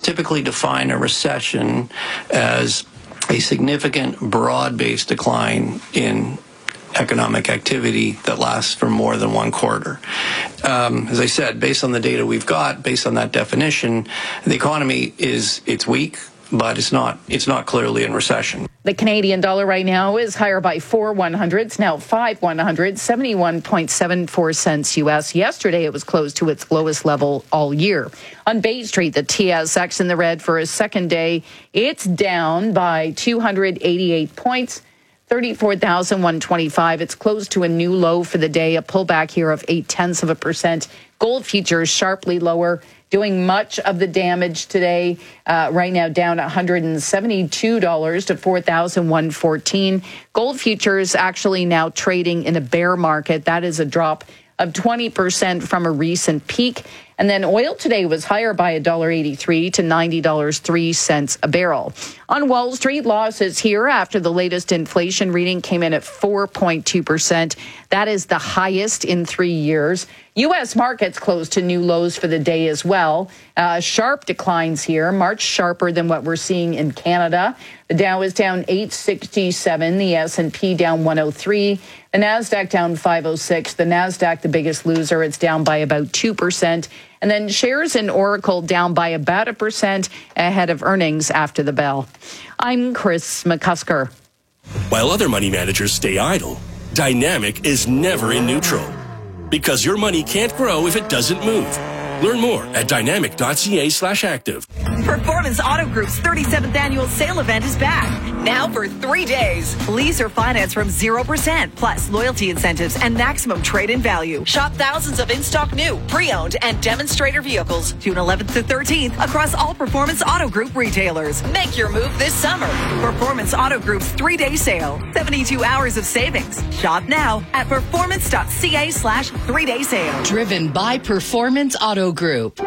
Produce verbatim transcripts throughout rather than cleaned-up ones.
typically define a recession as a significant broad-based decline in economic activity that lasts for more than one quarter. Um, as I said, based on the data we've got, based on that definition, the economy is, it's weak, but it's not, it's not clearly in recession. The Canadian dollar right now is higher by four one hundredths, now five one hundred, seventy-one point seven four cents U S. Yesterday, it was close to its lowest level all year. On Bay Street, the T S X in the red for a second day. It's down by two hundred eighty-eight points. thirty-four thousand one hundred twenty-five. It's close to a new low for the day, a pullback here of eight tenths of a percent. Gold futures sharply lower, doing much of the damage today. Uh, right now down one hundred seventy-two dollars to four thousand one hundred fourteen. Gold futures actually now trading in a bear market. That is a drop of twenty percent from a recent peak. And then oil today was higher by one dollar eighty-three to ninety dollars and three cents a barrel. On Wall Street, losses here after the latest inflation reading came in at four point two percent. That is the highest in three years. U S markets closed to new lows for the day as well. Uh, sharp declines here, March sharper than what we're seeing in Canada. The Dow is down eight sixty-seven, the S and P down one oh three, the NASDAQ down five oh six. The NASDAQ, the biggest loser, it's down by about two percent. And then shares in Oracle down by about a percent ahead of earnings after the bell. I'm Chris McCusker. While other money managers stay idle, Dynamic is never in neutral. Because your money can't grow if it doesn't move. Learn more at dynamic.ca slash active. Performance Auto Group's thirty-seventh annual sale event is back. Now for three days. Lease or finance from zero percent, plus loyalty incentives and maximum trade-in value. Shop thousands of in-stock new, pre-owned, and demonstrator vehicles June eleventh to thirteenth across all Performance Auto Group retailers. Make your move this summer. Performance Auto Group's three-day sale. seventy-two hours of savings. Shop now at performance.ca slash three-day sale. Driven by Performance Auto Group.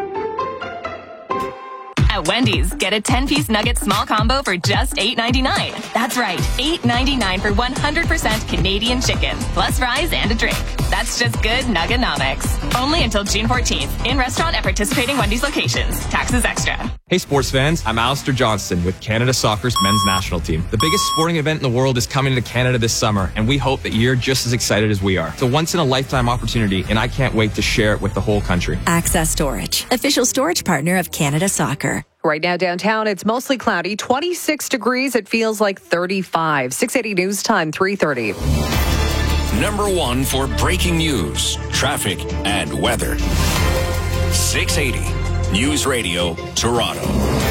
At Wendy's, get a ten-piece nugget small combo for just eight ninety-nine. That's right, eight ninety-nine for one hundred percent Canadian chicken, plus fries and a drink. That's just good Nuggenomics. Only until June fourteenth. In restaurant at participating Wendy's locations. Taxes extra. Hey sports fans, I'm Alistair Johnston with Canada Soccer's men's national team. The biggest sporting event in the world is coming to Canada this summer, and we hope that you're just as excited as we are. It's a once-in-a-lifetime opportunity, and I can't wait to share it with the whole country. Access Storage, official storage partner of Canada Soccer. Right now downtown, it's mostly cloudy, twenty-six degrees. It feels like thirty-five. six eighty News Time, three thirty. Number one for breaking news, traffic, and weather. six eighty News Radio, Toronto.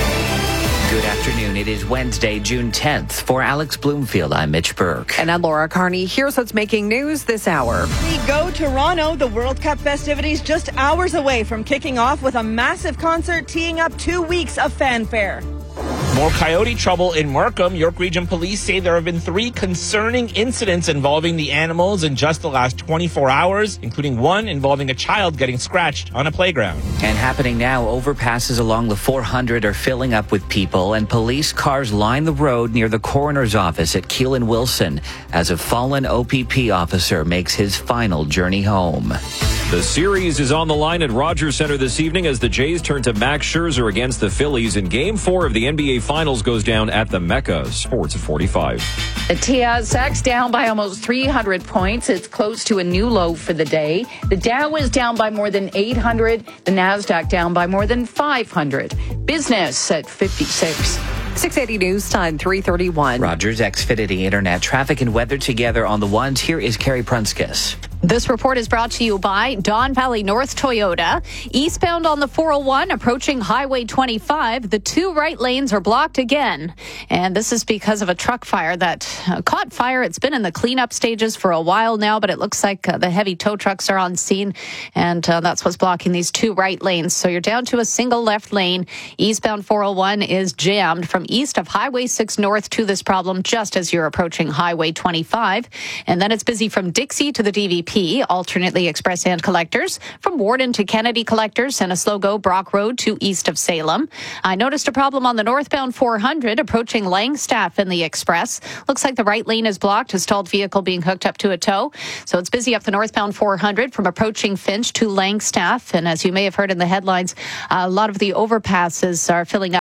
Good afternoon. It is Wednesday, June tenth. For Alex Bloomfield, I'm Mitch Burke. And I'm Laura Carney. Here's what's making news this hour. We go Toronto. The World Cup festivities just hours away from kicking off with a massive concert teeing up two weeks of fanfare. More coyote trouble in Markham. York Region Police say there have been three concerning incidents involving the animals in just the last twenty-four hours, including one involving a child getting scratched on a playground. And happening now, overpasses along the four hundred are filling up with people, and police cars line the road near the coroner's office at Keelan Wilson as a fallen O P P officer makes his final journey home. The series is on the line at Rogers Center this evening as the Jays turn to Max Scherzer against the Phillies, and Game four of the N B A Finals goes down at the Mecca. Sports at forty-five. The T S X down by almost three hundred points. It's close to a new low for the day. The Dow is down by more than eight hundred. The NASDAQ down by more than five hundred. Business at fifty-six. six eighty News Time, three thirty-one. Rogers Xfinity Internet. Traffic and weather together on the ones. Here is Carrie Prunskis. This report is brought to you by Don Valley North Toyota. Eastbound on the four oh one, approaching Highway twenty-five, the two right lanes are blocked again. And this is because of a truck fire that uh, caught fire. It's been in the cleanup stages for a while now, but it looks like uh, the heavy tow trucks are on scene, and uh, that's what's blocking these two right lanes. So you're down to a single left lane. Eastbound four oh one is jammed from east of Highway six North to this problem just as you're approaching Highway twenty-five. And then it's busy from Dixie to the D V P, alternately express and collectors, from Warden to Kennedy collectors, and a slow go Brock Road to east of Salem. I noticed a problem on the northbound four hundred approaching Langstaff in the express. Looks like the right lane is blocked, a stalled vehicle being hooked up to a tow. So it's busy up the northbound four hundred from approaching Finch to Langstaff. And as you may have heard in the headlines, a lot of the overpasses are filling up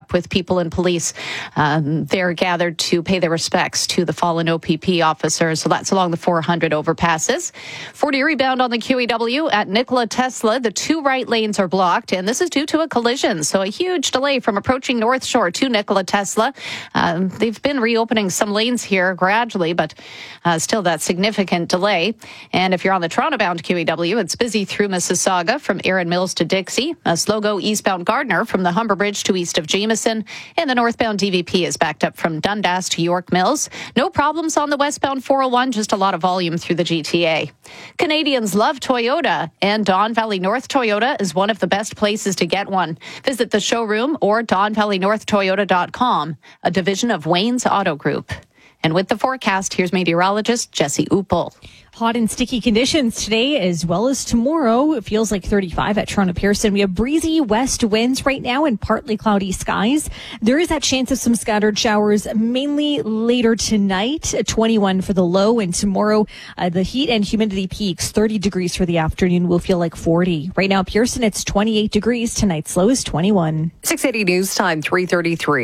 up with people and police. Um, they're gathered to pay their respects to the fallen O P P officers. So that's along the four hundred overpasses. forty rebound on the Q E W at Nikola Tesla. The two right lanes are blocked, and this is due to a collision. So a huge delay from approaching North Shore to Nikola Tesla. Um, they've been reopening some lanes here gradually, but uh, still that significant delay. And if you're on the Toronto-bound Q E W, it's busy through Mississauga from Erin Mills to Dixie. A slow-go eastbound Gardner from the Humber Bridge to east of Jameson. And the northbound D V P is backed up from Dundas to York Mills. No problems on the westbound four oh one, just a lot of volume through the G T A. Canadians love Toyota, and Don Valley North Toyota is one of the best places to get one. Visit the showroom or don valley north toyota dot com, a division of Wayne's Auto Group. And with the forecast, here's meteorologist Jesse Uppel. Hot and sticky conditions today as well as tomorrow. It feels like thirty-five at Toronto Pearson. We have breezy west winds right now and partly cloudy skies. There is that chance of some scattered showers mainly later tonight. twenty-one for the low, and tomorrow uh, the heat and humidity peaks. thirty degrees for the afternoon will feel like forty. Right now Pearson, it's twenty-eight degrees. Tonight's low is twenty-one. six eighty News Time, three thirty-three.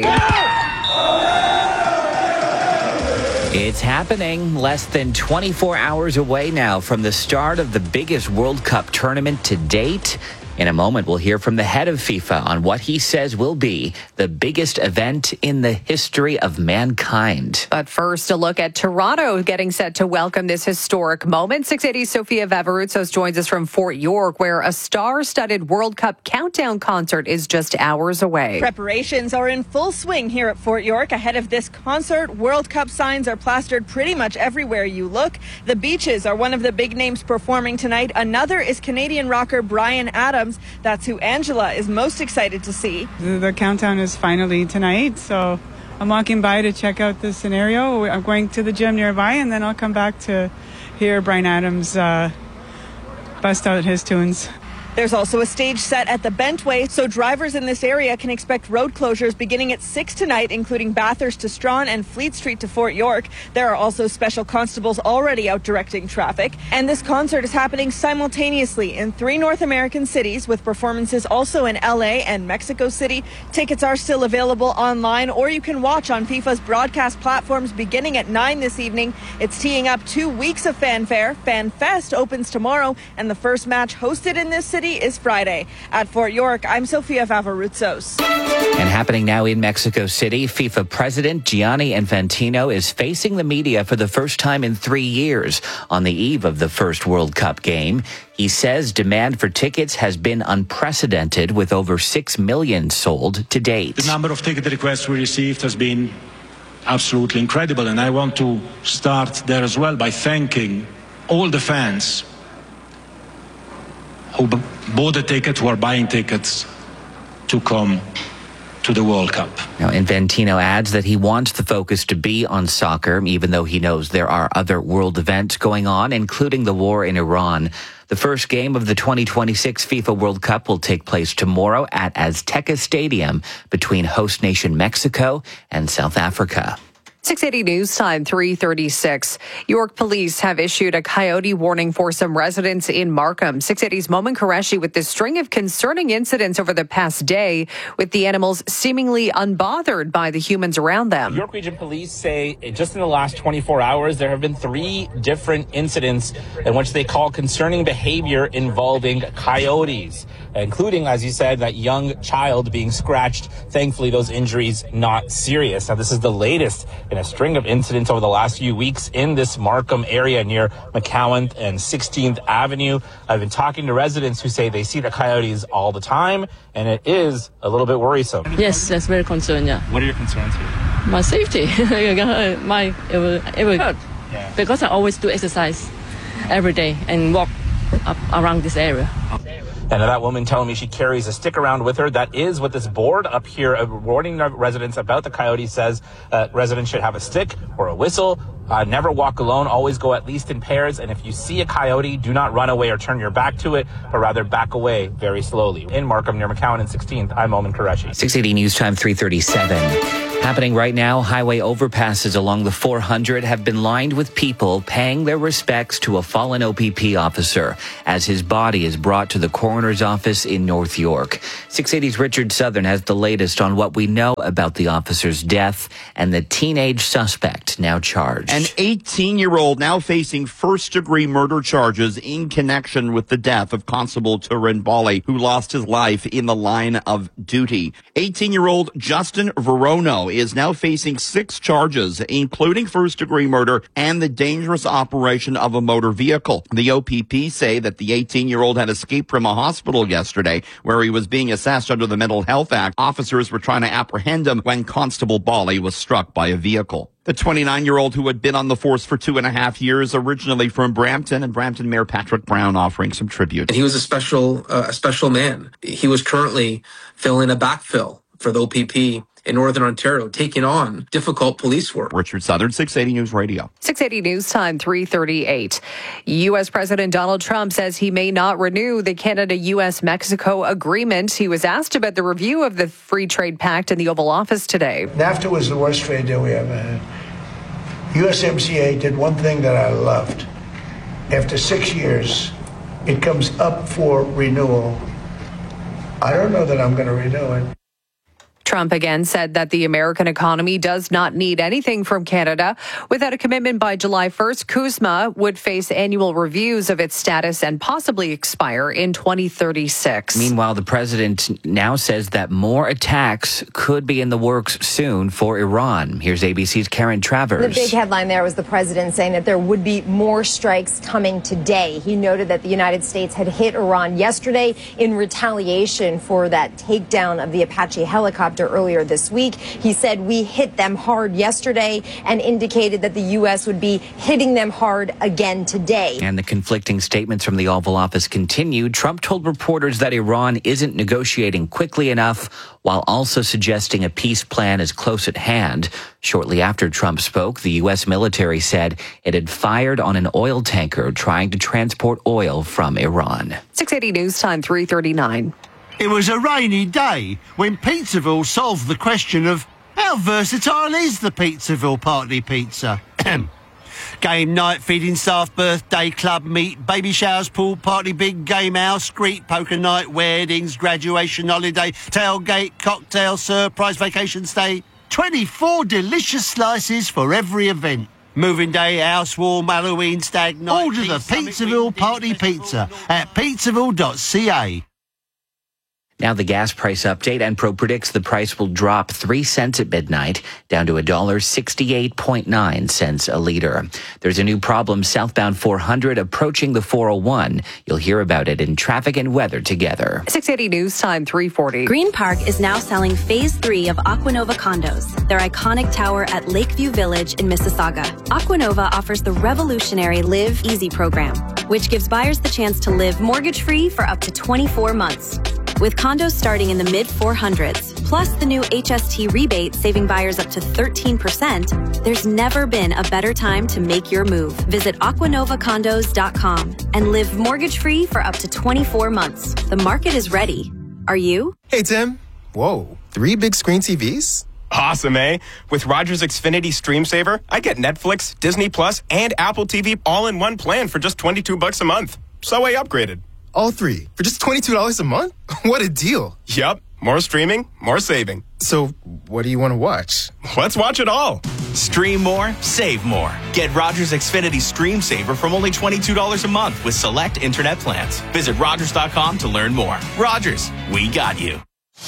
It's happening less than twenty-four hours away now from the start of the biggest World Cup tournament to date. In a moment, we'll hear from the head of FIFA on what he says will be the biggest event in the history of mankind. But first, a look at Toronto getting set to welcome this historic moment. six eighty Sofia Vavarutsos joins us from Fort York, where a star-studded World Cup countdown concert is just hours away. Preparations are in full swing here at Fort York. Ahead of this concert, World Cup signs are plastered pretty much everywhere you look. The Beaches are one of the big names performing tonight. Another is Canadian rocker Bryan Adams. That's who Angela is most excited to see. The, the countdown is finally tonight, so I'm walking by to check out the scenario. I'm going to the gym nearby, and then I'll come back to hear Bryan Adams uh, bust out his tunes. There's also a stage set at the Bentway, so drivers in this area can expect road closures beginning at six tonight, including Bathurst to Strawn and Fleet Street to Fort York. There are also special constables already out directing traffic. And this concert is happening simultaneously in three North American cities, with performances also in L A and Mexico City. Tickets are still available online, or you can watch on FIFA's broadcast platforms beginning at nine this evening. It's teeing up two weeks of fanfare. Fan Fest opens tomorrow, and the first match hosted in this city is Friday. At Fort York, I'm Sofia Vavarutsos. And happening now in Mexico City, FIFA President Gianni Infantino is facing the media for the first time in three years on the eve of the first World Cup game. He says demand for tickets has been unprecedented, with over six million sold to date. The number of ticket requests we received has been absolutely incredible, and I want to start there as well by thanking all the fans who bought the ticket, who are buying tickets to come to the World Cup. Now, Infantino adds that he wants the focus to be on soccer, even though he knows there are other world events going on, including the war in Iran. The first game of the twenty twenty-six FIFA World Cup will take place tomorrow at Azteca Stadium between host nation Mexico and South Africa. six eighty News Time, three thirty-six. York police have issued a coyote warning for some residents in Markham. six eighty's Momin Qureshi with this string of concerning incidents over the past day, with the animals seemingly unbothered by the humans around them. York Region Police say just in the last twenty-four hours, there have been three different incidents in which they call concerning behavior involving coyotes, including, as you said, that young child being scratched. Thankfully, those injuries not serious. Now, this is the latest in a string of incidents over the last few weeks in this Markham area near McCowan and sixteenth Avenue. I've been talking to residents who say they see the coyotes all the time, and it is a little bit worrisome. Yes, that's very concerned, yeah. What are your concerns here? My safety. My, it will, it will hurt. Yeah. Because I always do exercise every day and walk up around this area. And that woman telling me she carries a stick around with her. That is what this board up here uh, warning residents about the coyotes says. Uh, residents should have a stick or a whistle. Uh, never walk alone. Always go at least in pairs. And if you see a coyote, do not run away or turn your back to it, but rather back away very slowly. In Markham near McCowan and sixteenth, I'm Momin Qureshi. six eighty News Time, three thirty-seven. Happening right now, highway overpasses along the four hundred have been lined with people paying their respects to a fallen O P P officer as his body is brought to the coroner's office in North York. six eighty's Richard Southern has the latest on what we know about the officer's death and the teenage suspect now charged. An eighteen-year-old now facing first-degree murder charges in connection with the death of Constable Turin Bali, who lost his life in the line of duty. eighteen-year-old Justin Verono is now facing six charges, including first-degree murder and the dangerous operation of a motor vehicle. The O P P say that the eighteen-year-old had escaped from a hospital yesterday where he was being assessed under the Mental Health Act. Officers were trying to apprehend him when Constable Bali was struck by a vehicle. The twenty-nine-year-old who had been on the force for two and a half years, originally from Brampton, and Brampton Mayor Patrick Brown offering some tribute. He was a special, uh, a special man. He was currently filling a backfill for the O P P in Northern Ontario, taking on difficult police work. Richard Southern, six eighty News Radio. six eighty News Time, three thirty-eight. U S. President Donald Trump says he may not renew the Canada-U S. Mexico agreement. He was asked about the review of the Free Trade Pact in the Oval Office today. NAFTA was the worst trade deal we ever had. U S M C A did one thing that I loved. After six years, it comes up for renewal. I don't know that I'm going to renew it. Trump again said that the American economy does not need anything from Canada. Without a commitment by July first, CUSMA would face annual reviews of its status and possibly expire in twenty thirty-six. Meanwhile, the president now says that more attacks could be in the works soon for Iran. Here's A B C's Karen Travers. The big headline there was the president saying that there would be more strikes coming today. He noted that the United States had hit Iran yesterday in retaliation for that takedown of the Apache helicopter earlier this week. He said we hit them hard yesterday and indicated that the U S would be hitting them hard again today. And the conflicting statements from the Oval Office continued. Trump told reporters that Iran isn't negotiating quickly enough, while also suggesting a peace plan is close at hand. Shortly after Trump spoke, the U S military said it had fired on an oil tanker trying to transport oil from Iran. six eighty News Time, three thirty-nine. It was a rainy day when Pizzaville solved the question of how versatile is the Pizzaville Party Pizza? Game night, feeding staff, birthday, club meet, baby showers, pool party, big game house, street poker night, weddings, graduation holiday, tailgate, cocktail, surprise vacation stay. twenty-four delicious slices for every event. Moving day, house warm, Halloween, stag night. Order the Pizzaville Party Pizza at pizzaville dot c a. Now the gas price update. Enpro predicts the price will drop three cents at midnight, down to one dollar sixty-eight point nine cents a liter. There's a new problem southbound four hundred approaching the four oh one. You'll hear about it in traffic and weather together. six eighty News Time, three forty. Green Park is now selling phase three of Aquanova condos, their iconic tower at Lakeview Village in Mississauga. Aquanova offers the revolutionary Live Easy program, which gives buyers the chance to live mortgage-free for up to twenty-four months. With condos starting in the mid four hundreds, plus the new H S T rebate saving buyers up to thirteen percent, there's never been a better time to make your move. Visit aquanova condos dot com and live mortgage-free for up to twenty-four months. The market is ready. Are you? Hey, Tim. Whoa, three big screen T Vs? Awesome, eh? With Rogers Xfinity Stream Saver, I get Netflix, Disney Plus, and Apple T V all in one plan for just twenty-two bucks a month. So I upgraded. All three for just twenty-two dollars a month? What a deal. Yup. More streaming, more saving. So what do you want to watch? Let's watch it all. Stream more, save more. Get Rogers Xfinity Stream Saver from only twenty-two dollars a month with select internet plans. Visit rogers dot com to learn more. Rogers, we got you.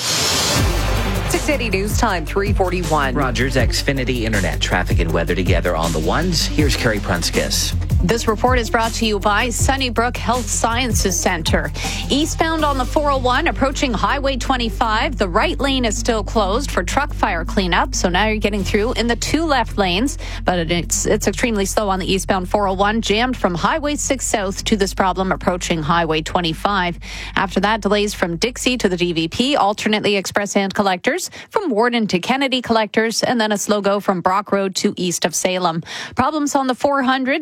six eighty News Time, three forty-one. Rogers Xfinity Internet, traffic and weather together on the ones. Here's Carrie Prunskis. This report is brought to you by Sunnybrook Health Sciences Center. Eastbound on the four oh one, approaching Highway twenty-five. The right lane is still closed for truck fire cleanup, so now you're getting through in the two left lanes. But it's it's extremely slow on the eastbound four oh one, jammed from Highway six South to this problem approaching Highway twenty-five. After that, delays from Dixie to the D V P, alternately express and collectors, from Warden to Kennedy collectors, and then a slow go from Brock Road to east of Salem. Problems on the four hundred in both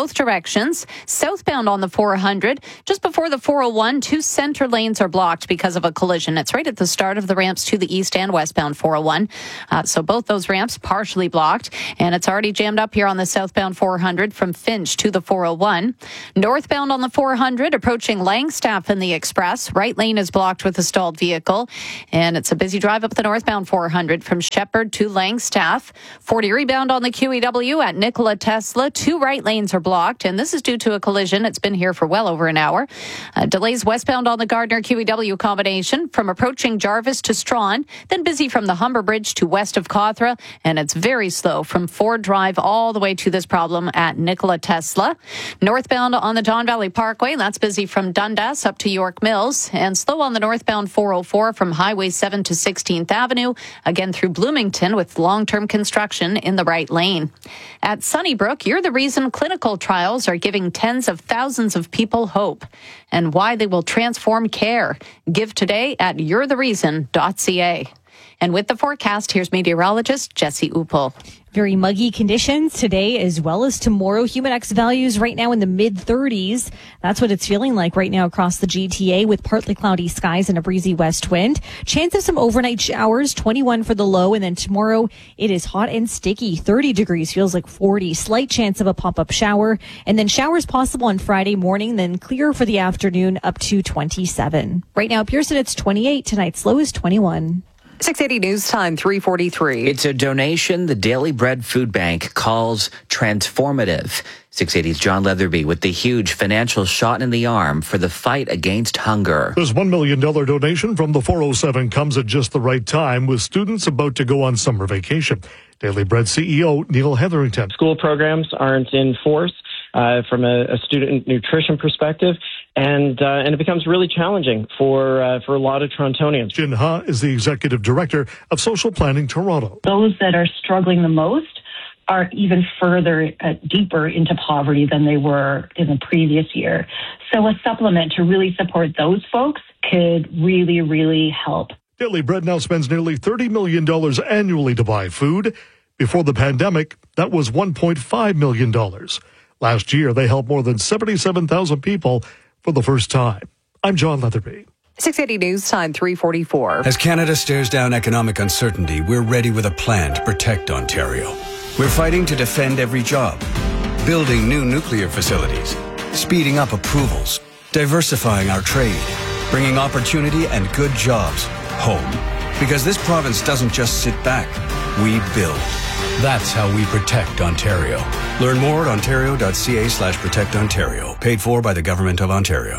both directions. Southbound on the four hundred, just before the four oh one, two center lanes are blocked because of a collision. It's right at the start of the ramps to the east and westbound four oh one. Uh, so both those ramps partially blocked, and it's already jammed up here on the southbound four hundred from Finch to the four oh one. Northbound on the four hundred, approaching Langstaff in the express. Right lane is blocked with a stalled vehicle, and it's a busy drive up the northbound four hundred from Shepherd to Langstaff. forty rebound on the Q E W at Nikola Tesla. Two right lanes are blocked, and this is due to a collision. It's been here for well over an hour. Uh, delays westbound on the Gardner Q E W combination from approaching Jarvis to Strawn, then busy from the Humber Bridge to west of Cawthra, and it's very slow from Ford Drive all the way to this problem at Nikola Tesla. Northbound on the Don Valley Parkway, that's busy from Dundas up to York Mills, and slow on the northbound four oh four from Highway seven to sixteenth Avenue, again through Bloomington with long-term construction in the right lane. At Sunnybrook, you're the reason clinical trials are giving tens of thousands of people hope and why they will transform care. Give today at you're the reason dot c a. And with the forecast, here's meteorologist Jesse Uppel. Very muggy conditions today as well as tomorrow. Humidex values right now in the mid thirties. That's what it's feeling like right now across the G T A with partly cloudy skies and a breezy west wind. Chance of some overnight showers, twenty-one for the low. And then tomorrow it is hot and sticky. thirty degrees feels like forty. Slight chance of a pop-up shower. And then showers possible on Friday morning, then clear for the afternoon up to twenty-seven. Right now, Pearson, it's twenty-eight. Tonight's low is twenty-one. six eighty News Time, three forty-three. It's a donation the Daily Bread Food Bank calls transformative. six eighty's John Leatherby with the huge financial shot in the arm for the fight against hunger. This one million dollars donation from the four oh seven comes at just the right time with students about to go on summer vacation. Daily Bread C E O Neil Hetherington. School programs aren't in force uh, from a, a student nutrition perspective. And uh, and it becomes really challenging for uh, for a lot of Torontonians. Jin Ha is the executive director of Social Planning Toronto. Those that are struggling the most are even further uh, deeper into poverty than they were in the previous year. So a supplement to really support those folks could really, really help. Daily Bread now spends nearly thirty million dollars annually to buy food. Before the pandemic, that was one point five million dollars. Last year, they helped more than seventy-seven thousand people for the first time. I'm John Leatherby. six eighty News Time, three forty-four. As Canada stares down economic uncertainty, we're ready with a plan to protect Ontario. We're fighting to defend every job, building new nuclear facilities, speeding up approvals, diversifying our trade, bringing opportunity and good jobs home. Because this province doesn't just sit back, we build. That's how we protect Ontario. Learn more at ontario.ca slash protect Ontario. Paid for by the Government of Ontario.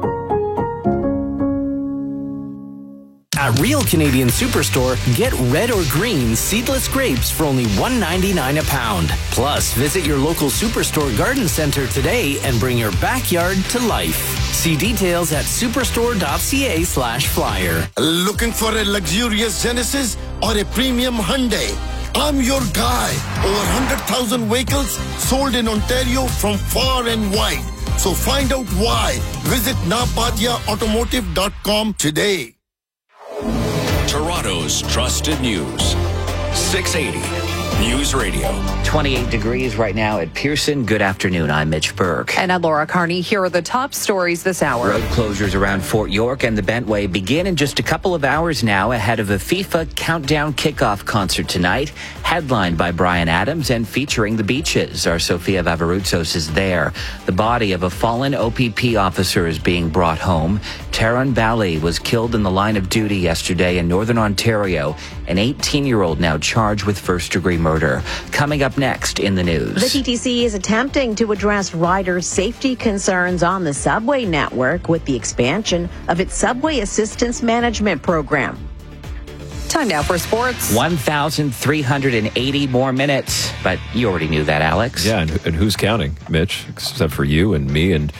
At Real Canadian Superstore, get red or green seedless grapes for only one ninety-nine a pound. Plus, visit your local Superstore garden center today and bring your backyard to life. See details at superstore.ca slash flyer. Looking for a luxurious Genesis or a premium Hyundai? I'm your guy. Over one hundred thousand vehicles sold in Ontario from far and wide. So find out why. Visit napadia automotive dot com today. Toronto's trusted news. six eighty News Radio. twenty-eight degrees right now at Pearson. Good afternoon. I'm Mitch Burke. And I'm Laura Carney. Here are the top stories this hour. Road closures around Fort York and the Bentway begin in just a couple of hours now ahead of a FIFA Countdown kickoff concert tonight, headlined by Bryan Adams and featuring the Beaches. Our Sofia Vavarutsos is there. The body of a fallen O P P officer is being brought home. Taron Bally was killed in the line of duty yesterday in Northern Ontario. An eighteen-year-old now charged with first-degree murder. Coming up next in the news. The T T C is attempting to address riders' safety concerns on the subway network with the expansion of its Subway Assistance Management Program. Time now for sports. one thousand three hundred eighty more minutes. But you already knew that, Alex. Yeah, and, and who's counting, Mitch? Except for you and me and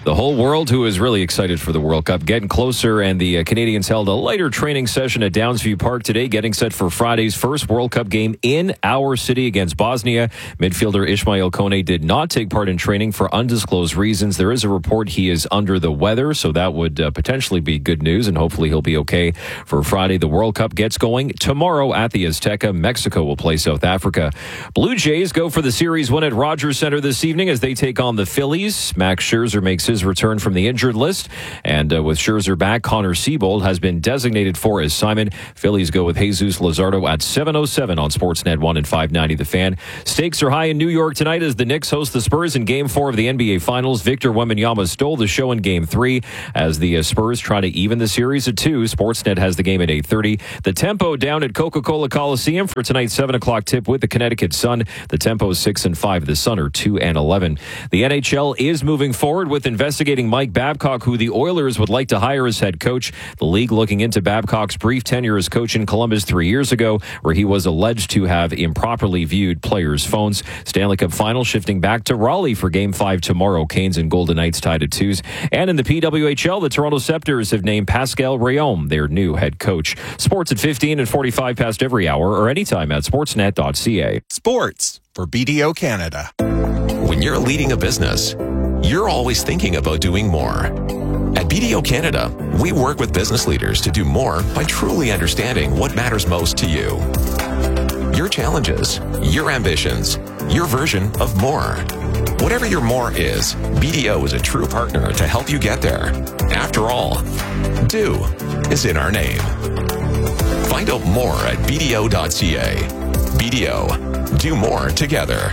The whole world who is really excited for the World Cup getting closer, and the uh, Canadians held a lighter training session at Downsview Park today, getting set for Friday's first World Cup game in our city against Bosnia. Midfielder Ismail Kone did not take part in training for undisclosed reasons. There is a report he is under the weather, so that would uh, potentially be good news, and hopefully he'll be okay for Friday. The World Cup gets going tomorrow at the Azteca. Mexico will play South Africa. Blue Jays go for the series win at Rogers Center this evening as they take on the Phillies. Max Scherzer makes his return from the injured list, and uh, with Scherzer back, Connor Siebold has been designated for assignment. Phillies go with Jesus Luzardo at seven oh seven on Sportsnet one and five ninety The Fan. Stakes are high in New York tonight as the Knicks host the Spurs in Game four of the N B A Finals. Victor Wembanyama stole the show in Game three as the uh, Spurs try to even the series at two. Sportsnet has the game at eight thirty. The Tempo down at Coca-Cola Coliseum for tonight's seven o'clock tip with the Connecticut Sun. The Tempo six and five. The Sun are two and eleven. The N H L is moving forward with investigating Mike Babcock, who the Oilers would like to hire as head coach. The league looking into Babcock's brief tenure as coach in Columbus three years ago, where he was alleged to have improperly viewed players' phones. Stanley Cup final shifting back to Raleigh for Game five tomorrow. Canes and Golden Knights tied at twos. And in the P W H L, the Toronto Scepters have named Pascal Rayom their new head coach. Sports at fifteen and forty-five past every hour or anytime at sportsnet dot c a. Sports for B D O Canada. When you're leading a business, you're always thinking about doing more. At B D O Canada, we work with business leaders to do more by truly understanding what matters most to you. Your challenges, your ambitions, your version of more. Whatever your more is, B D O is a true partner to help you get there. After all, do is in our name. Find out more at b d o dot c a. B D O, do more together.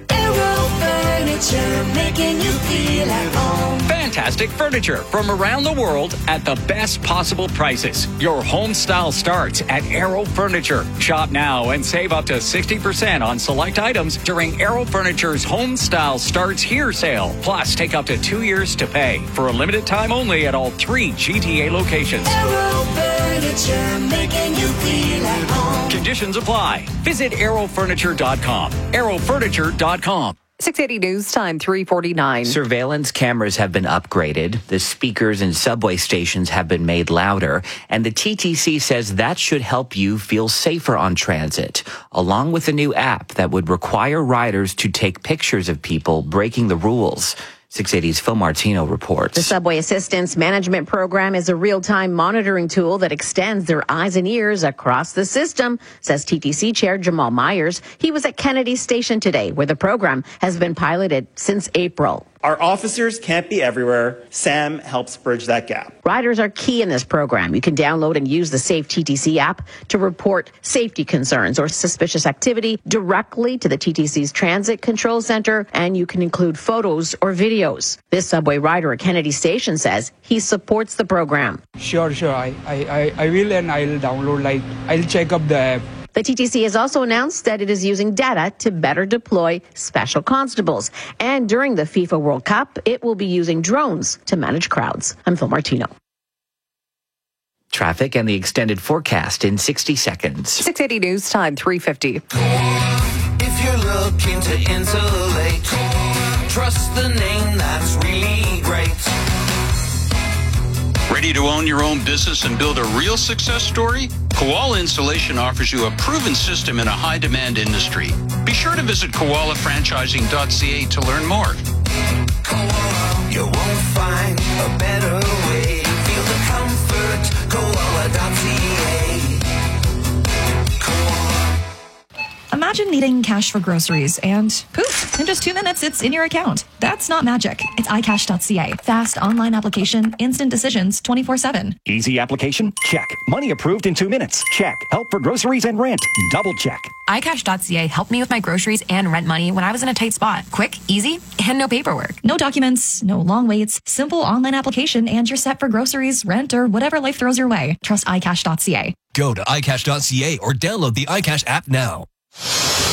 Furniture, making you feel at home. Fantastic furniture from around the world at the best possible prices. Your home style starts at Aero Furniture. Shop now and save up to sixty percent on select items during Aero Furniture's Home Style Starts Here sale. Plus, take up to two years to pay for a limited time only at all three G T A locations. Aero Furniture, making you feel at home. Conditions apply. Visit aero furniture dot com. aero furniture dot com. six eighty News Time, three forty-nine. Surveillance cameras have been upgraded. The speakers in subway stations have been made louder. And the T T C says that should help you feel safer on transit, along with a new app that would require riders to take pictures of people breaking the rules. six eighty's Phil Martino reports. The Subway Assistance Management Program is a real-time monitoring tool that extends their eyes and ears across the system, says T T C Chair Jamal Myers. He was at Kennedy Station today, where the program has been piloted since April. Our officers can't be everywhere. SAM helps bridge that gap. Riders are key in this program. You can download and use the Safe T T C app to report safety concerns or suspicious activity directly to the T T C's Transit Control Center, and you can include photos or videos. This subway rider at Kennedy Station says he supports the program. Sure, sure. I, I, I will, and I'll download, like, I'll check up the app. The T T C has also announced that it is using data to better deploy special constables. And during the FIFA World Cup, it will be using drones to manage crowds. I'm Phil Martino. Traffic and the extended forecast in sixty seconds. six eighty News Time, three fifty. If you're looking to insulate, trust the name that's really great. Ready to own your own business and build a real success story? Koala Insulation offers you a proven system in a high-demand industry. Be sure to visit koala franchising dot c a to learn more. Koala, you won't find a better way. Feel the comfort, koala dot c a. Imagine needing cash for groceries and poof, in just two minutes, it's in your account. That's not magic. It's i cash dot c a. Fast online application, instant decisions, twenty-four seven. Easy application? Check. Money approved in two minutes? Check. Help for groceries and rent? Double check. i cash dot c a helped me with my groceries and rent money when I was in a tight spot. Quick, easy, and no paperwork. No documents, no long waits, simple online application, and you're set for groceries, rent, or whatever life throws your way. Trust i cash dot c a. Go to i cash dot c a or download the iCash app now. six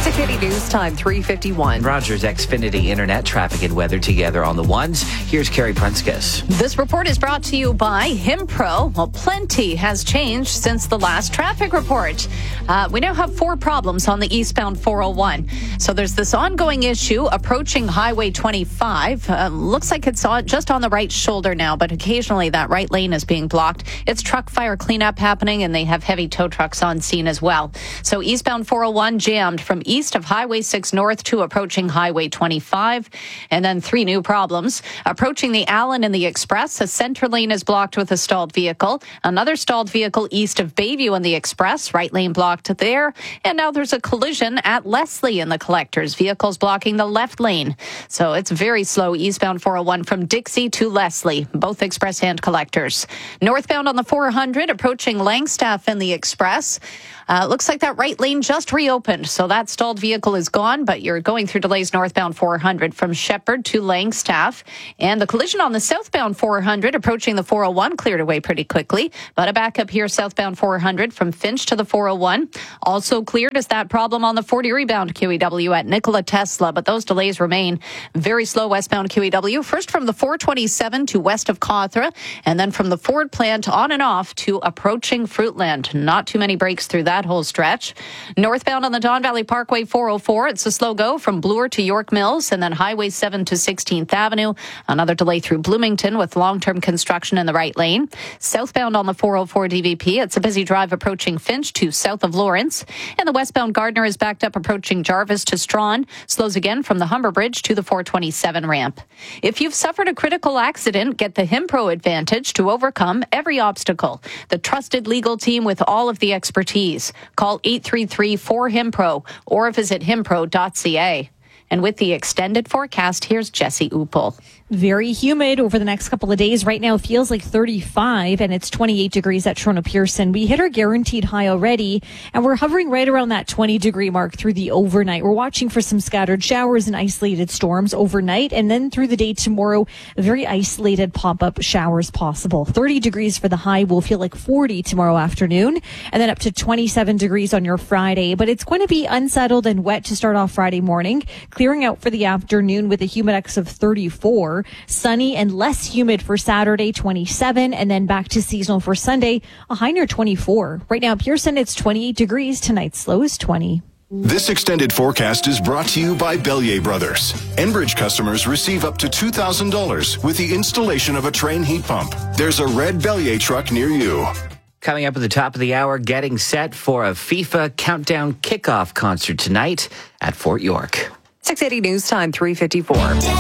six eighty News Time, three fifty-one. Rogers Xfinity Internet traffic and weather together on the ones. Here's Carrie Prunskis. This report is brought to you by Himpro. Well, plenty has changed since the last traffic report. Uh, we now have four problems on the eastbound four oh one. So there's this ongoing issue approaching Highway twenty-five. Uh, looks like it's on, just on the right shoulder now, but occasionally that right lane is being blocked. It's truck fire cleanup happening, and they have heavy tow trucks on scene as well. So eastbound four oh one jammed from east of Highway six North to approaching Highway twenty-five. And then three new problems. Approaching the Allen and the Express, a center lane is blocked with a stalled vehicle. Another stalled vehicle east of Bayview and the Express, right lane blocked there. And now there's a collision at Leslie in the Collectors. Vehicles blocking the left lane. So it's very slow eastbound four oh one from Dixie to Leslie, both Express and Collectors. Northbound on the four hundred, approaching Langstaff and the Express. Uh, looks like that right lane just reopened, so that stalled vehicle is gone, but you're going through delays northbound four hundred from Shepherd to Langstaff. And the collision on the southbound four hundred approaching the four oh one cleared away pretty quickly, but a backup here southbound four hundred from Finch to the four oh one. Also cleared is that problem on the forty rebound Q E W at Nikola Tesla, but those delays remain very slow westbound Q E W. First from the four twenty-seven to west of Cawthra, and then from the Ford plant on and off to approaching Fruitland. Not too many breaks through that whole stretch. Northbound on the Don Valley Parkway four oh four, it's a slow go from Bloor to York Mills, and then Highway seven to sixteenth Avenue. Another delay through Bloomington with long-term construction in the right lane. Southbound on the four oh four D V P, it's a busy drive approaching Finch to south of Lawrence. And the westbound Gardner is backed up approaching Jarvis to Strawn. Slows again from the Humber Bridge to the four twenty-seven ramp. If you've suffered a critical accident, get the Himpro Advantage to overcome every obstacle. The trusted legal team with all of the expertise. Call eight three three four HIMPRO or visit himpro dot c a. And with the extended forecast, here's Jesse Upel. Very humid over the next couple of days. Right now feels like thirty-five, and it's twenty-eight degrees at Toronto Pearson. We hit our guaranteed high already, and we're hovering right around that twenty degree mark through the overnight. We're watching for some scattered showers and isolated storms overnight, and then through the day tomorrow, very isolated pop-up showers possible. thirty degrees for the high. Will feel like forty tomorrow afternoon, and then up to twenty-seven degrees on your Friday. But it's going to be unsettled and wet to start off Friday morning, clearing out for the afternoon with a humidex of thirty-four. Sunny and less humid for Saturday, twenty-seven, and then back to seasonal for Sunday, a high near twenty-four. Right now, Pearson, it's twenty-eight degrees. Tonight's low is twenty. This extended forecast is brought to you by Bellier Brothers. Enbridge customers receive up to two thousand dollars with the installation of a Trane heat pump. There's a red Bellier truck near you. Coming up at the top of the hour, getting set for a FIFA Countdown kickoff concert tonight at Fort York. six eighty News Time, three fifty-four.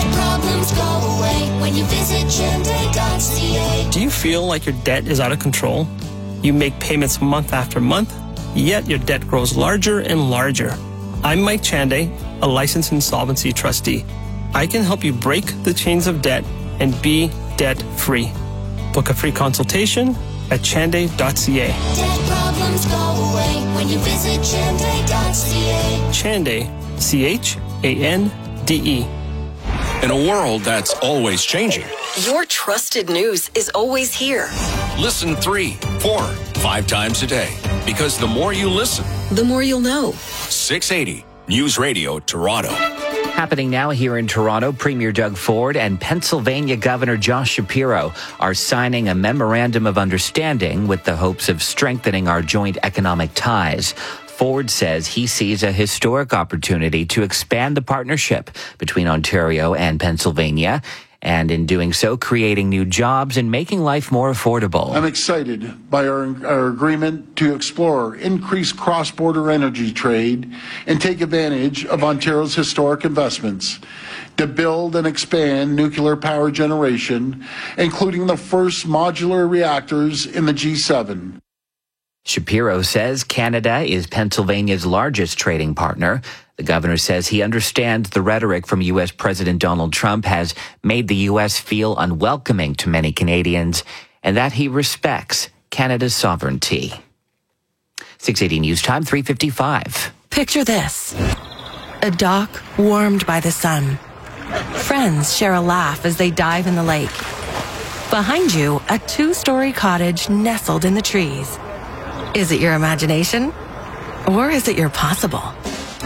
Do you feel like your debt is out of control? You make payments month after month, yet your debt grows larger and larger. I'm Mike Chanday, a licensed insolvency trustee. I can help you break the chains of debt and be debt-free. Book a free consultation at chanday dot c a. Debt problems go away when you visit chanday dot c a. Chanday, C H A N D E. In a world that's always changing, your trusted news is always here. Listen three, four, five times a day. Because the more you listen, the more you'll know. six eighty News Radio Toronto. Happening now here in Toronto, Premier Doug Ford and Pennsylvania Governor Josh Shapiro are signing a memorandum of understanding with the hopes of strengthening our joint economic ties. Ford says he sees a historic opportunity to expand the partnership between Ontario and Pennsylvania, and in doing so, creating new jobs and making life more affordable. I'm excited by our, our agreement to explore increased cross-border energy trade and take advantage of Ontario's historic investments to build and expand nuclear power generation, including the first modular reactors in the G seven. Shapiro says Canada is Pennsylvania's largest trading partner. The governor says he understands the rhetoric from U S President Donald Trump has made the U S feel unwelcoming to many Canadians, and that he respects Canada's sovereignty. six eighty News Time, three fifty-five. Picture this. A dock warmed by the sun. Friends share a laugh as they dive in the lake. Behind you, a two-story cottage nestled in the trees. Is it your imagination? Or is it your possible?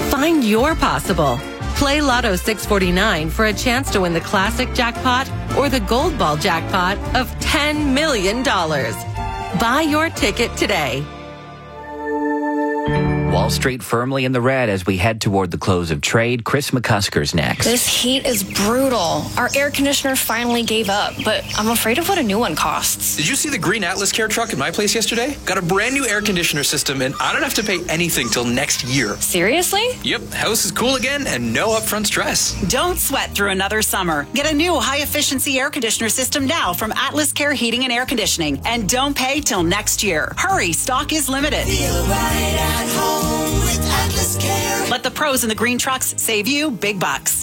Find your possible. Play Lotto six forty-nine for a chance to win the classic jackpot or the gold ball jackpot of ten million dollars. Buy your ticket today. Wall Street firmly in the red as we head toward the close of trade. Chris McCusker's next. This heat is brutal. Our air conditioner finally gave up, but I'm afraid of what a new one costs. Did you see the green Atlas Care truck in my place yesterday? Got a brand new air conditioner system, and I don't have to pay anything till next year. Seriously? Yep, house is cool again and no upfront stress. Don't sweat through another summer. Get a new high-efficiency air conditioner system now from Atlas Care Heating and Air Conditioning, and don't pay till next year. Hurry, stock is limited. Feel right at home with Atlas Care. Let the pros in the green trucks save you big bucks.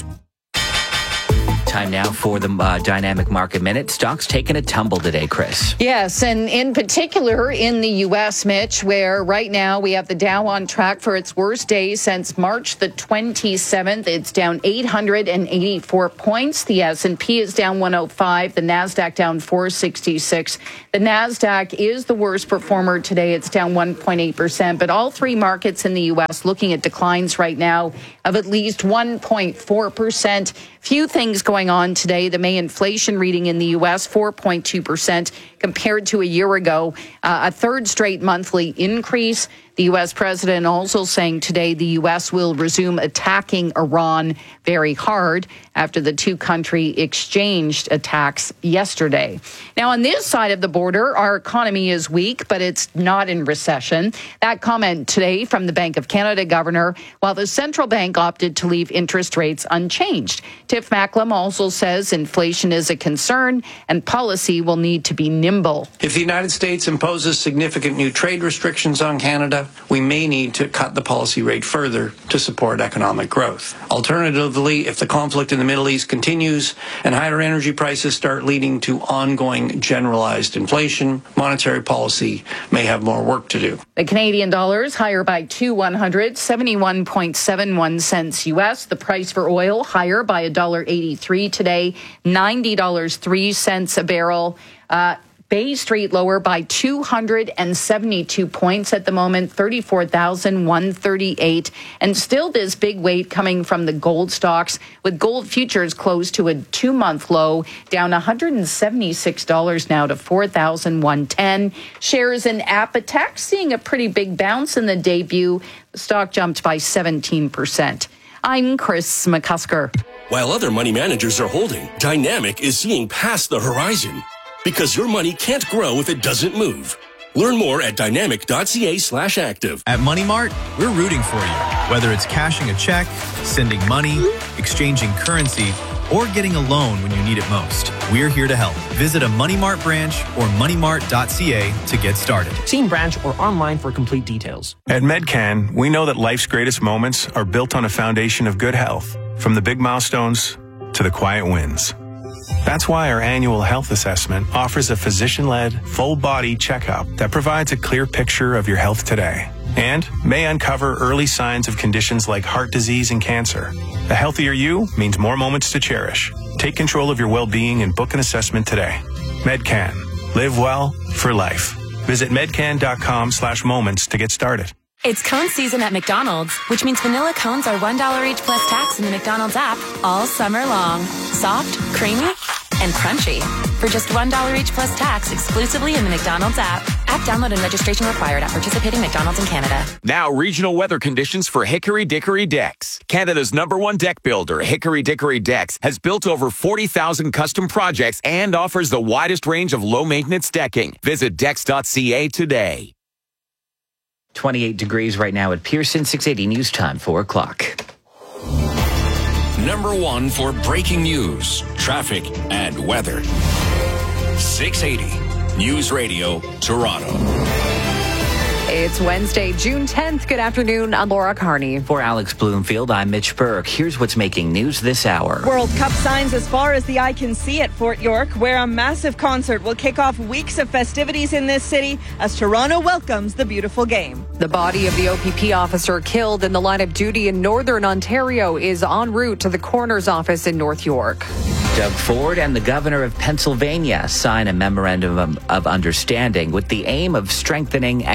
Time now for the uh, Dynamic Market Minute. Stocks taking a tumble today, Chris. Yes, and in particular in the U S, Mitch, where right now we have the Dow on track for its worst day since March the twenty-seventh. It's down eight hundred eighty-four points. The S and P is down one oh five. The NASDAQ down four sixty-six. The NASDAQ is the worst performer today. It's down one point eight percent. But all three markets in the U S looking at declines right now of at least one point four percent. Few things going on today. The May inflation reading in the U S, four point two percent compared to a year ago, uh, a third straight monthly increase. The U S president also saying today the U S will resume attacking Iran very hard after the two country exchanged attacks yesterday. Now, on this side of the border, our economy is weak, but it's not in recession. That comment today from the Bank of Canada governor, while the central bank opted to leave interest rates unchanged. Tiff Macklem also says inflation is a concern and policy will need to be nimble. If the United States imposes significant new trade restrictions on Canada, we may need to cut the policy rate further to support economic growth. Alternatively, if the conflict in the Middle East continues and higher energy prices start leading to ongoing generalized inflation, monetary policy may have more work to do. The Canadian dollar is higher by two one hundred, seventy-one point seven one cents U S. The price for oil higher by one dollar eighty-three today, ninety dollars and three cents a barrel. Uh, Bay Street lower by two hundred seventy-two points at the moment, thirty-four thousand one hundred thirty-eight. And still this big weight coming from the gold stocks, with gold futures close to a two-month low, down one hundred seventy-six dollars now to four thousand one hundred ten. Shares in Apotex seeing a pretty big bounce in the debut. The stock jumped by seventeen percent. I'm Chris McCusker. While other money managers are holding, Dynamic is seeing past the horizon. Because your money can't grow if it doesn't move. Learn more at dynamic.ca slash active. At Money Mart, we're rooting for you. Whether it's cashing a check, sending money, exchanging currency, or getting a loan when you need it most, we're here to help. Visit a Money Mart branch or money mart dot c a to get started. See branch or online for complete details. At MedCan, we know that life's greatest moments are built on a foundation of good health, from the big milestones to the quiet wins. That's why our annual health assessment offers a physician-led, full-body checkup that provides a clear picture of your health today and may uncover early signs of conditions like heart disease and cancer. A healthier you means more moments to cherish. Take control of your well-being and book an assessment today. MedCan. Live well for life. Visit medcan.com slash moments to get started. It's cone season at McDonald's, which means vanilla cones are one dollar each plus tax in the McDonald's app all summer long. Soft, creamy, and crunchy. For just one dollar each plus tax exclusively in the McDonald's app. App download and registration required at participating McDonald's in Canada. Now, regional weather conditions for Hickory Dickory Decks. Canada's number one deck builder, Hickory Dickory Decks, has built over forty thousand custom projects and offers the widest range of low-maintenance decking. Visit decks dot c a today. twenty-eight degrees right now at Pearson, six eighty News Time, four o'clock. Number one for breaking news, traffic, and weather. six eighty News Radio, Toronto. It's Wednesday, June tenth. Good afternoon. I'm Laura Carney. For Alex Bloomfield, I'm Mitch Burke. Here's what's making news this hour. World Cup signs as far as the eye can see at Fort York, where a massive concert will kick off weeks of festivities in this city as Toronto welcomes the beautiful game. The body of the O P P officer killed in the line of duty in Northern Ontario is en route to the coroner's office in North York. Doug Ford and the governor of Pennsylvania sign a memorandum of, of understanding with the aim of strengthening economic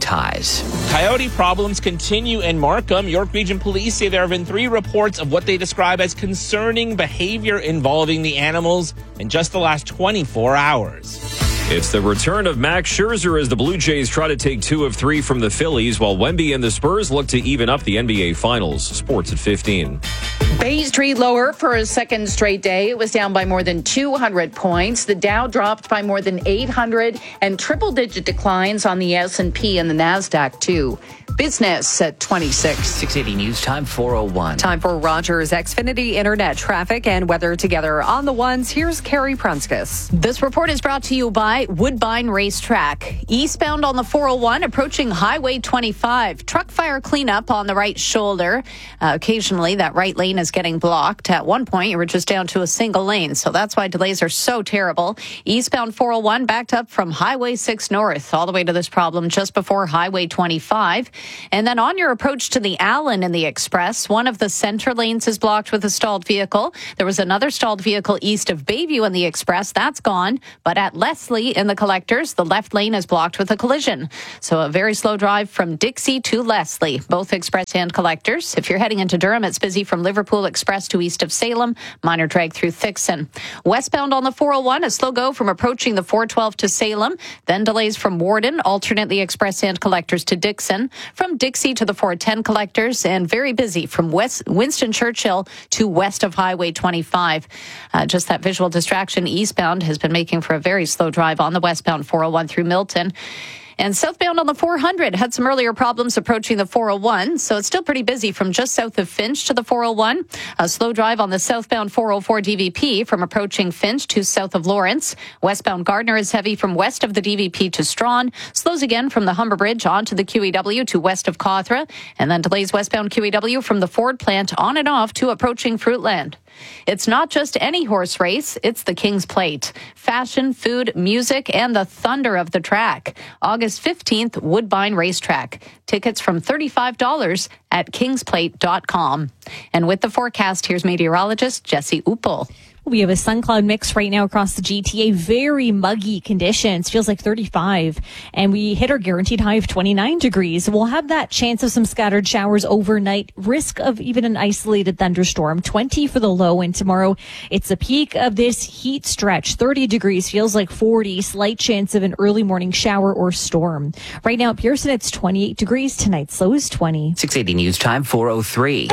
ties. Coyote problems continue in Markham. York Region Police say there have been three reports of what they describe as concerning behavior involving the animals in just the last twenty-four hours. It's the return of Max Scherzer as the Blue Jays try to take two of three from the Phillies, while Wemby and the Spurs look to even up the N B A Finals. Sports at fifteen. Bay Street lower for a second straight day. It was down by more than two hundred points. The Dow dropped by more than eight hundred, and triple-digit declines on the S and P and the NASDAQ, too. Business at twenty-six. six eighty News Time, four oh one. Time for Rogers Xfinity Internet traffic and weather together on the ones. Here's Carrie Prunskis. This report is brought to you by Woodbine Racetrack. Eastbound on the four oh one, approaching Highway twenty-five. Truck fire cleanup on the right shoulder. Uh, occasionally, that right lane is getting blocked. At one point, you were just down to a single lane, so that's why delays are so terrible. Eastbound four oh one backed up from Highway six North all the way to this problem just before Highway twenty-five. And then on your approach to the Allen in the Express, one of the center lanes is blocked with a stalled vehicle. There was another stalled vehicle east of Bayview in the Express. That's gone. But at Leslie in the Collectors, the left lane is blocked with a collision. So a very slow drive from Dixie to Leslie, both Express and Collectors. If you're heading into Durham, it's busy from Liverpool Express to east of Salem. Minor drag through Thixon. Westbound on the four oh one, a slow go from approaching the four twelve to Salem. Then delays from Warden, alternately Express and Collectors to Dixon. From Dixie to the four ten Collectors, and very busy from West Winston Churchill to west of Highway twenty-five. Uh, just that visual distraction eastbound has been making for a very slow drive on the westbound four oh one through Milton. And southbound on the four hundred had some earlier problems approaching the four oh one, so it's still pretty busy from just south of Finch to the four oh one. A slow drive on the southbound four oh four D V P from approaching Finch to south of Lawrence. Westbound Gardner is heavy from west of the D V P to Strawn. Slows again from the Humber Bridge onto the Q E W to west of Cawthra. And then delays westbound Q E W from the Ford plant on and off to approaching Fruitland. It's not just any horse race, it's the King's Plate. Fashion, food, music, and the thunder of the track. August fifteenth, Woodbine Racetrack. Tickets from thirty-five dollars at kingsplate dot com. And with the forecast, here's meteorologist Jesse Uppel. We have a sun cloud mix right now across the G T A. Very muggy conditions. Feels like thirty-five. And we hit our guaranteed high of twenty-nine degrees. We'll have that chance of some scattered showers overnight. Risk of even an isolated thunderstorm. twenty for the low. And tomorrow, it's a peak of this heat stretch. thirty degrees. Feels like forty. Slight chance of an early morning shower or storm. Right now at Pearson, it's twenty-eight degrees. Tonight's low is twenty. six eighty News Time, four oh three.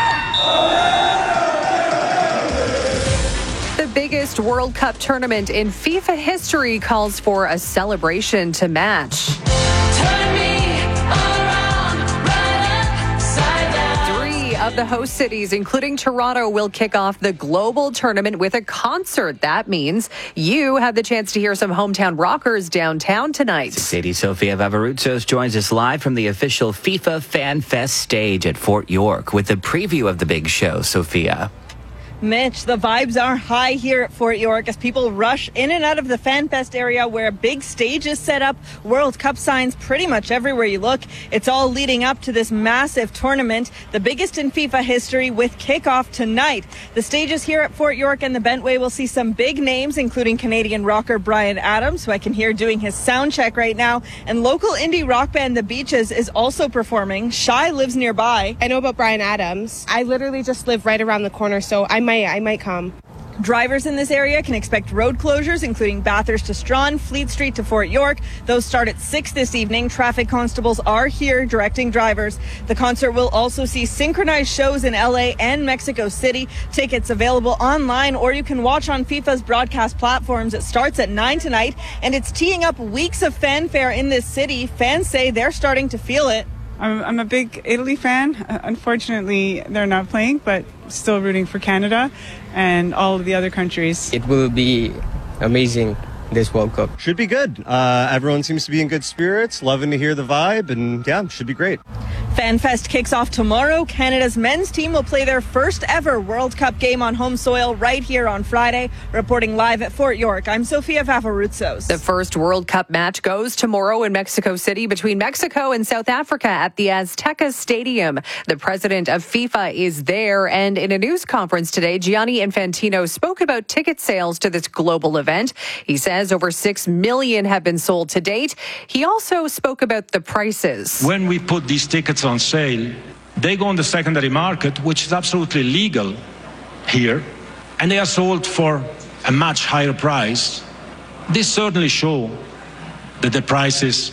The biggest World Cup tournament in FIFA history calls for a celebration to match. Three of the host cities, including Toronto, will kick off the global tournament with a concert. That means you have the chance to hear some hometown rockers downtown tonight. six eighty Sofia Vavarutsos joins us live from the official FIFA Fan Fest stage at Fort York with a preview of the big show. Sofia. Mitch, the vibes are high here at Fort York as people rush in and out of the FanFest area where a big stage is set up, World Cup signs pretty much everywhere you look. It's all leading up to this massive tournament, the biggest in FIFA history, with kickoff tonight. The stages here at Fort York and the Bentway will see some big names, including Canadian rocker Bryan Adams, who I can hear doing his sound check right now, and local indie rock band The Beaches is also performing. Shy lives nearby. I know about Bryan Adams. I literally just live right around the corner, so I'm might I might come. Drivers in this area can expect road closures, including Bathurst to Strawn, Fleet Street to Fort York. Those start at six this evening. Traffic constables are here directing drivers. The concert will also see synchronized shows in L A and Mexico City. Tickets available online, or you can watch on FIFA's broadcast platforms. It starts at nine tonight, and it's teeing up weeks of fanfare in this city. Fans say they're starting to feel it. I'm, I'm a big Italy fan. Uh, unfortunately, they're not playing, but still rooting for Canada and all of the other countries. It will be amazing, this World Cup. Should be good. Uh, everyone seems to be in good spirits, loving to hear the vibe, and yeah, should be great. FanFest kicks off tomorrow. Canada's men's team will play their first ever World Cup game on home soil right here on Friday. Reporting live at Fort York, I'm Sofia Vavarutsos. The first World Cup match goes tomorrow in Mexico City between Mexico and South Africa at the Azteca Stadium. The president of FIFA is there, and in a news conference today, Gianni Infantino spoke about ticket sales to this global event. He says over six million have been sold to date. He also spoke about the prices. When we put these tickets on sale, they go on the secondary market, which is absolutely legal here, and they are sold for a much higher price. This certainly shows that the prices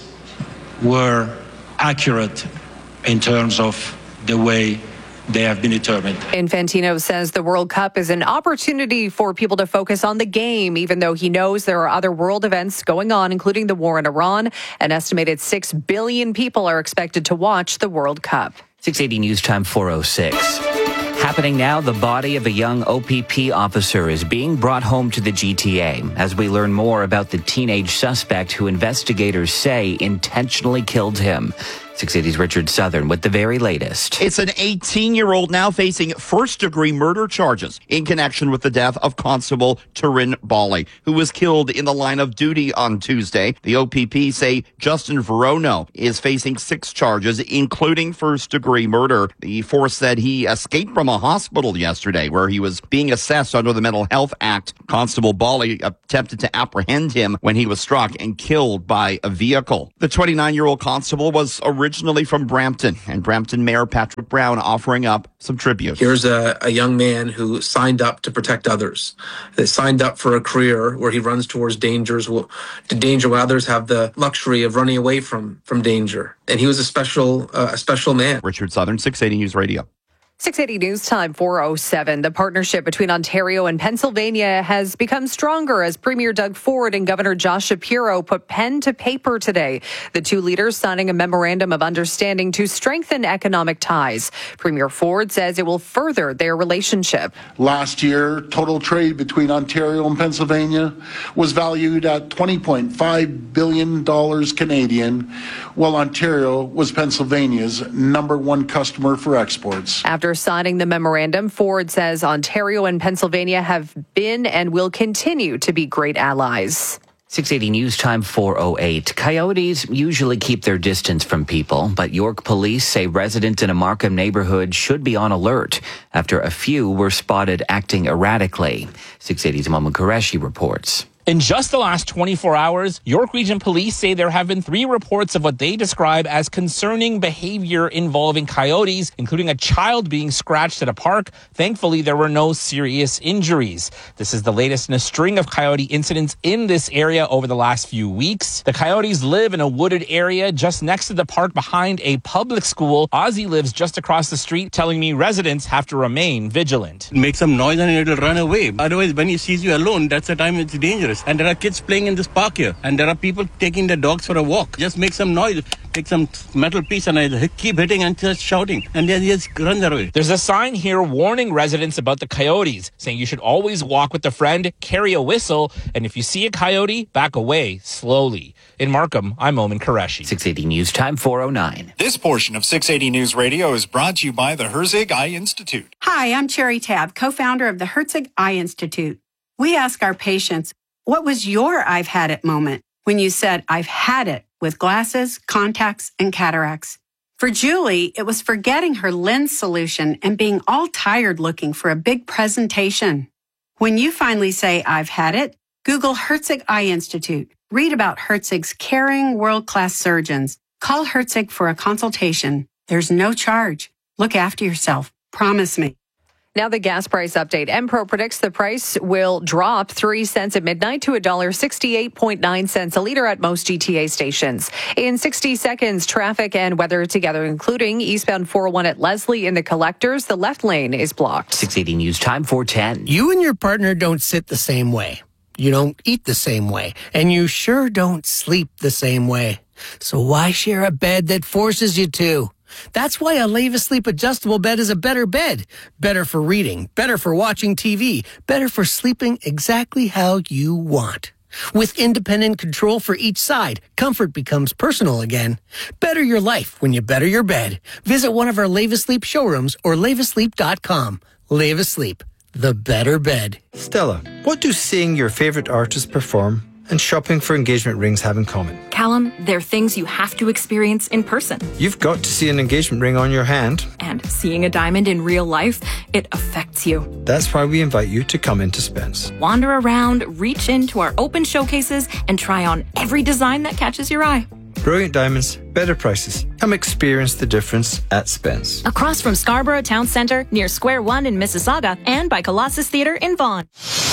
were accurate in terms of the way they have been determined. Infantino says the World Cup is an opportunity for people to focus on the game, even though he knows there are other world events going on, including the war in Iran. An estimated six billion people are expected to watch the World Cup. six eighty News Time four oh six. Happening now, the body of a young O P P officer is being brought home to the G T A as we learn more about the teenage suspect who investigators say intentionally killed him. six eighty's Richard Southern with the very latest. It's an eighteen-year-old now facing first-degree murder charges in connection with the death of Constable Turin Bali, who was killed in the line of duty on Tuesday. The O P P say Justin Verono is facing six charges, including first-degree murder. The force said he escaped from a hospital yesterday where he was being assessed under the Mental Health Act. Constable Bali attempted to apprehend him when he was struck and killed by a vehicle. The twenty-nine-year-old constable was originally originally from Brampton, and Brampton Mayor Patrick Brown offering up some tribute. Here's a, a young man who signed up to protect others. They signed up for a career where he runs towards dangers, to danger where others have the luxury of running away from, from danger. And he was a special, uh, a special man. Richard Southern, six eighty News Radio. six eighty News Time four oh seven. The partnership between Ontario and Pennsylvania has become stronger as Premier Doug Ford and Governor Josh Shapiro put pen to paper today. The two leaders signing a memorandum of understanding to strengthen economic ties. Premier Ford says it will further their relationship. Last year, total trade between Ontario and Pennsylvania was valued at twenty point five billion dollars Canadian, while Ontario was Pennsylvania's number one customer for exports. After signing the memorandum, Ford says Ontario and Pennsylvania have been and will continue to be great allies. six eighty News Time four oh eight. Coyotes usually keep their distance from people, but York police say residents in a Markham neighborhood should be on alert after a few were spotted acting erratically. six eighty's Momin Qureshi reports. In just the last twenty-four hours, York Region Police say there have been three reports of what they describe as concerning behavior involving coyotes, including a child being scratched at a park. Thankfully, there were no serious injuries. This is the latest in a string of coyote incidents in this area over the last few weeks. The coyotes live in a wooded area just next to the park behind a public school. Ozzy lives just across the street, telling me residents have to remain vigilant. Make some noise and it'll run away. Otherwise, when he sees you alone, that's the time it's dangerous. And there are kids playing in this park here. And there are people taking their dogs for a walk. Just make some noise. Take some metal piece and I keep hitting and just shouting. And then he just runs away. There's a sign here warning residents about the coyotes, saying you should always walk with a friend, carry a whistle, and if you see a coyote, back away slowly. In Markham, I'm Momin Qureshi. six eighty News Time four oh nine. This portion of six eighty News Radio is brought to you by the Herzig Eye Institute. Hi, I'm Cherry Tab, co-founder of the Herzig Eye Institute. We ask our patients, what was your I've had it moment when you said, I've had it with glasses, contacts, and cataracts? For Julie, it was forgetting her lens solution and being all tired looking for a big presentation. When you finally say, I've had it, Google Herzig Eye Institute. Read about Herzig's caring, world-class surgeons. Call Herzig for a consultation. There's no charge. Look after yourself. Promise me. Now the gas price update. Empro predicts the price will drop three cents at midnight to one dollar sixty-eight point nine cents a liter at most G T A stations. In sixty seconds, traffic and weather together, including eastbound four oh one at Leslie in the collectors. The left lane is blocked. six eighty News Time four ten. You and your partner don't sit the same way. You don't eat the same way. And you sure don't sleep the same way. So why share a bed that forces you to? That's why a Leva Sleep adjustable bed is a better bed. Better for reading, better for watching T V, better for sleeping exactly how you want. With independent control for each side, comfort becomes personal again. Better your life when you better your bed. Visit one of our Leva Sleep showrooms or leva sleep dot com. Leva Sleep, the better bed. Stella, what do seeing your favorite artist perform and shopping for engagement rings have in common? Callum, they're things you have to experience in person. You've got to see an engagement ring on your hand. And seeing a diamond in real life, it affects you. That's why we invite you to come into Spence. Wander around, reach into our open showcases, and try on every design that catches your eye. Brilliant diamonds, better prices. Come experience the difference at Spence. Across from Scarborough Town Centre, near Square One in Mississauga, and by Colossus Theatre in Vaughan.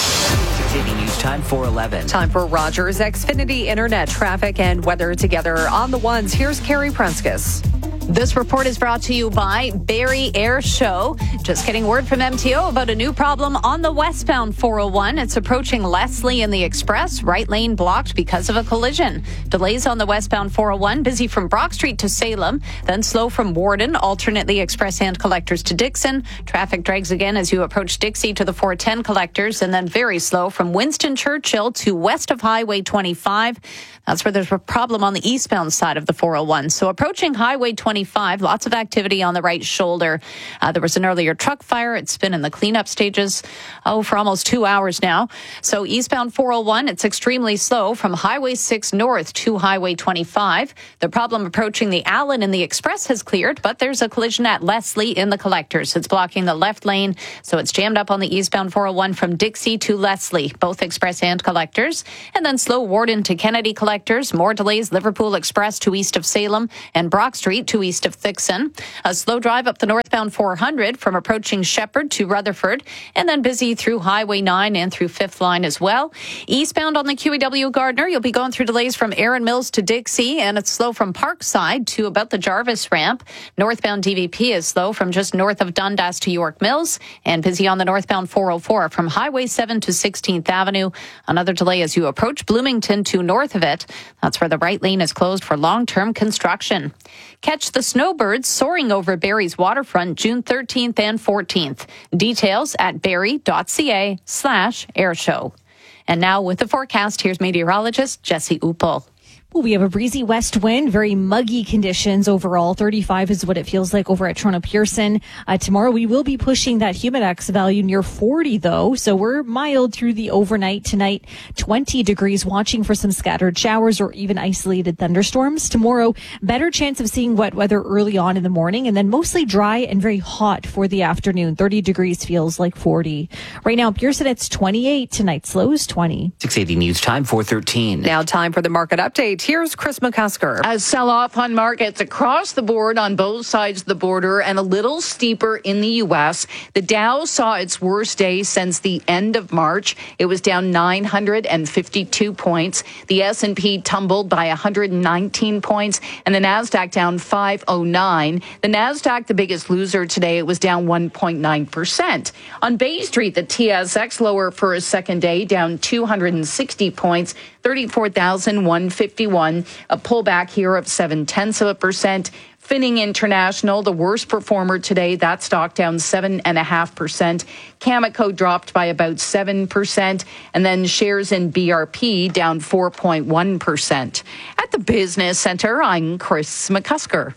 six eighty News Time, four eleven. Time for Rogers Xfinity Internet traffic and weather together on the ones. Here's Carrie Prunskis. This report is brought to you by Barrie Air Show. Just getting word from M T O about a new problem on the westbound four oh one. It's approaching Leslie in the Express. Right lane blocked because of a collision. Delays on the westbound four oh one. Busy from Brock Street to Salem. Then slow from Warden. Alternately express and collectors to Dixon. Traffic drags again as you approach Dixie to the four ten collectors. And then very slow from Winston Churchill to west of Highway twenty-five. That's where there's a problem on the eastbound side of the four oh one. So approaching Highway twenty-five, lots of activity on the right shoulder. Uh, there was an earlier truck fire. It's been in the cleanup stages, oh, for almost two hours now. So eastbound four oh one, it's extremely slow from Highway six north to Highway twenty-five. The problem approaching the Allen and the Express has cleared, but there's a collision at Leslie in the collectors. It's blocking the left lane, so it's jammed up on the eastbound four oh one from Dixie to Leslie, both Express and collectors. And then slow Warden to Kennedy collectors. More delays Liverpool Express to east of Salem and Brock Street to east of Thixon. A slow drive up the northbound four hundred from approaching Shepherd to Rutherford, and then busy through Highway nine and through Fifth Line as well. Eastbound on the Q E W Gardner, you'll be going through delays from Erin Mills to Dixie, and it's slow from Parkside to about the Jarvis ramp. Northbound D V P is slow from just north of Dundas to York Mills, and busy on the northbound four oh four from Highway seven to sixteenth Avenue. Another delay as you approach Bloomington to north of it. That's where the right lane is closed for long-term construction. Catch the snowbirds soaring over Barrie's waterfront June thirteenth and fourteenth. Details at barrie.ca slash airshow. And now with the forecast, here's meteorologist Jesse Uppel. Well, we have a breezy west wind, very muggy conditions overall. thirty-five is what it feels like over at Toronto Pearson. Uh, tomorrow we will be pushing that Humidex value near forty though. So we're mild through the overnight. Tonight, twenty degrees, watching for some scattered showers or even isolated thunderstorms. Tomorrow, better chance of seeing wet weather early on in the morning, and then mostly dry and very hot for the afternoon. thirty degrees feels like forty. Right now, Pearson, it's twenty-eight. Tonight's low is twenty. six eighty News Time, four thirteen. Now time for the market update. Here's Chris McCusker. A sell-off on markets across the board on both sides of the border and a little steeper in the U S. The Dow saw its worst day since the end of March. It was down nine hundred fifty-two points. The S and P tumbled by one hundred nineteen points, and the NASDAQ down five oh nine. The NASDAQ, the biggest loser today, it was down one point nine percent. On Bay Street, the T S X lower for a second day, down two hundred sixty points, thirty-four thousand one hundred fifty-one. A pullback here of seven tenths of a percent. Finning International, the worst performer today, that stock down seven point five percent. Cameco dropped by about seven percent. And then shares in B R P down four point one percent. At the Business Center, I'm Chris McCusker.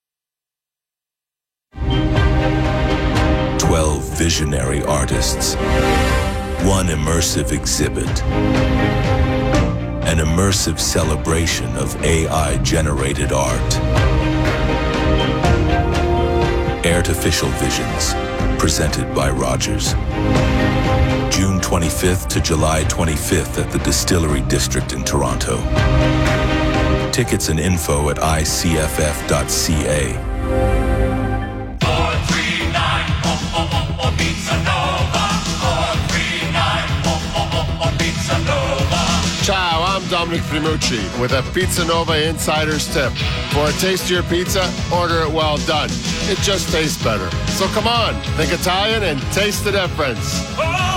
Twelve visionary artists. One immersive exhibit. An immersive celebration of A I-generated art. Artificial Visions, presented by Rogers. June twenty-fifth to July twenty-fifth at the Distillery District in Toronto. Tickets and info at I C F F dot C A. Ciao, I'm Dominic Primucci with a Pizza Nova Insider's Tip. For a tastier pizza, order it well done. It just tastes better. So come on, think Italian and taste the difference.